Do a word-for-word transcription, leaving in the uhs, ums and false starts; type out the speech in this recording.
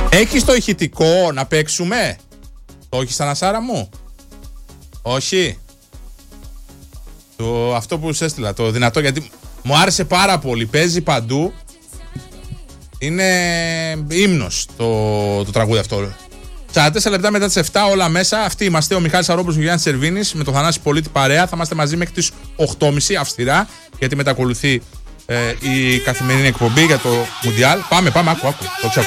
Έχεις το ηχητικό να παίξουμε? Το έχεις, Ανασάρα μου? Όχι. Το, αυτό που σου έστειλα, το δυνατό, γιατί μου άρεσε πάρα πολύ. Παίζει παντού. Είναι ύμνος το, το τραγούδι αυτό. σαράντα τέσσερα λεπτά μετά τις επτά, όλα μέσα. Αυτοί είμαστε, ο Μιχάλης Αρόπουλος και ο Γιάννης Σερβίνης, με το Θανάση Πολίτη παρέα. Θα είμαστε μαζί μέχρι τις οκτώ και μισή αυστηρά, γιατί μετακολουθεί ε, η καθημερινή εκπομπή για το Μουντιάλ. Πάμε, πάμε, άκου, άκου. Το